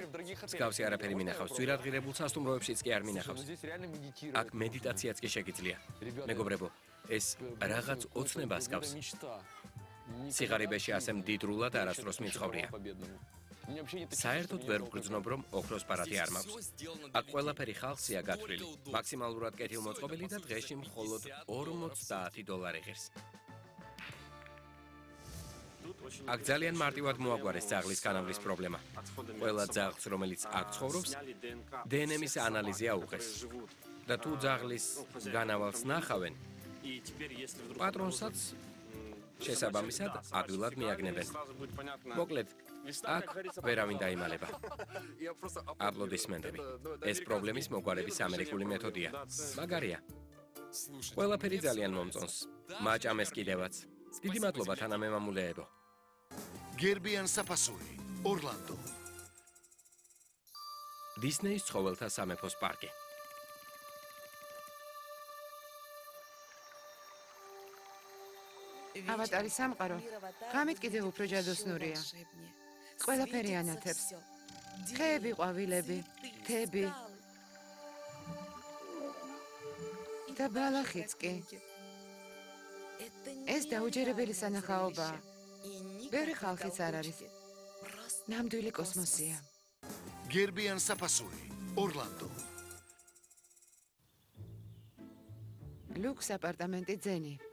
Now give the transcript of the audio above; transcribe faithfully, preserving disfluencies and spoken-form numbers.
მსგავსი არაფერი მინახავს ძვირადღირებულ სასტუმროებშიც კი არ მინახავს. აქ მედიტაციაც კი შეგიძლია. მეგობრებო, ეს რაღაც ოცნებას გავს. სიღარიბეში ასე მდიდრულად არასდროს მიცხოვრია. საერთოდ ვერ ვგრძნობ, რომ ოქროს პარატი არ მაქვს. აქ ყველაფერი ხალხსია გათვლილი, მაქსიმალურად კეთილმოწყობილი და დღეში მხოლოდ ორმოცდაათი დოლარი ღირს. აქ ძალიან მარტივად მოაგვარეს ძაღლის განავლის პრობლემა. ყველა ძაღლს, რომელიც აქ ცხოვრობს, დე ენ ემის ანალიზი აუღეს. და თუ ძაღლის განავალს ნახავენ, პატრონსაც შესაბამისად ადვილად მიაგნებენ. მოკლედ, აქ ვერავინ დაიმალება. აპლოდისმენტები. ეს პრობლემის მოგვარების ამერიკული მეთოდია. მაგარია. ყველაფერი ძალიან მომწონს. მაჭამეს კიდევაც. დიდი მადლობა თანამემამულეებო. გერბიან საფასური, ორლანდო. დისნეის ცხოველთა სამეფოს პარკი. ავატარის სამყარო ღამით კიდევ უფრო ჯადოსნურია. ყველაფერი ანათებს. ხეები, ყვავილები, მთები და ბალახიც კი. ეს დაუჯერებელი სანახაობაა. ბევრი ხალხიც არ არის. ნამდვილი კოსმოსია. გერბიან საფასური, ორლანდო. ლუქს აპარტამენტი ძენი.